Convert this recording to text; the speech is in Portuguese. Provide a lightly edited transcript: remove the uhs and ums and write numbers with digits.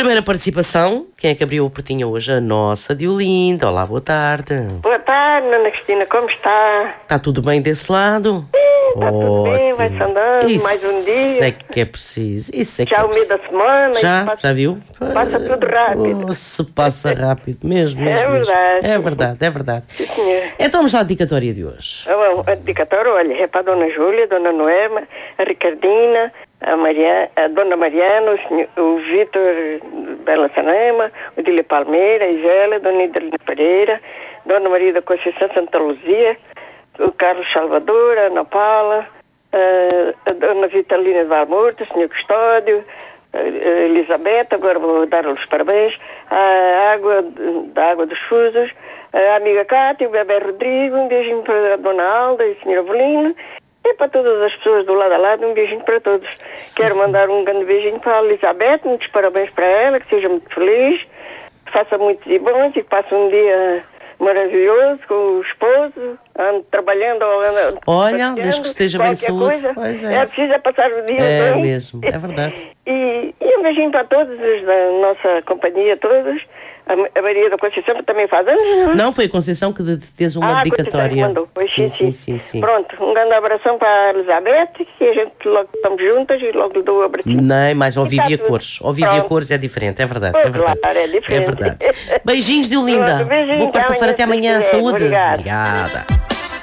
primeira participação, quem é que abriu a portinha hoje? A nossa Diolinda. Olá, boa tarde. Boa tarde, Ana Cristina, como está? Está tudo bem desse lado? Está tudo bem, vai-se andando, Isso mais um dia. Isso é que é preciso. Isso é que Já é o meio preciso. da semana. Já viu? Passa tudo rápido. Oh, se passa rápido, mesmo. É verdade. É verdade, é verdade. Sim, senhor. Então vamos lá à dedicatória de hoje. Bom, a dedicatória, olha, é para a Dona Júlia, a Dona Noema, a Ricardina, a Dona Mariana, o Vítor Bela Sanema, o Dília Palmeira, a Isela, a Dona Idelina Pereira, Dona Maria da Conceição Santa Luzia, o Carlos Salvador, a Ana Paula, a Dona Vitalina de Valmorta, o Sr. Custódio, a Elizabeth, agora vou dar os parabéns, a Água dos Fusos, a amiga Cátia, o Bebé Rodrigo, um beijinho para a Dona Alda e o Sr. Avelino, e para todas as pessoas do lado a lado, um beijinho para todos. Quero mandar um grande beijinho para a Elizabeth, muitos parabéns para ela, que seja muito feliz, que faça muitos e bons e que passe um dia maravilhoso com o esposo, ando trabalhando. Olha, desde que esteja bem de saúde. Coisa. Pois É preciso passar o dia é bem. mesmo, é verdade. E um beijinho para todos os da nossa companhia, todos. A Maria da Conceição também faz anos. Não, foi a Conceição que fez uma dedicatória. Mandou. Pois, sim. Pronto, um grande abração para a Elizabeth, que a gente logo estamos juntas e logo lhe dou o abracinho. Nem, mais ao vivo e a tudo. cores. Ao vivo e a cores é diferente, é verdade. Pois, É verdade. claro, é diferente. É verdade. Beijinhos, Diolinda. Pronto, beijinho, Boa quarta-feira, até amanhã. Saúde. Obrigada. Obrigada.